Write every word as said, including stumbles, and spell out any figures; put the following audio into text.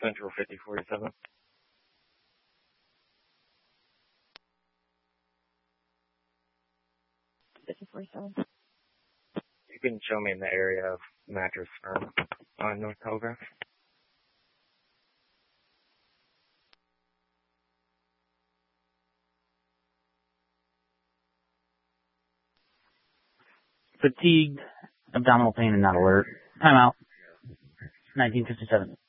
Central fifty forty-seven. fifty forty-seven. You can show me in the area of Mattress Firm on North Telegraph. Fatigued, abdominal pain and not alert. Timeout. nineteen fifty-seven.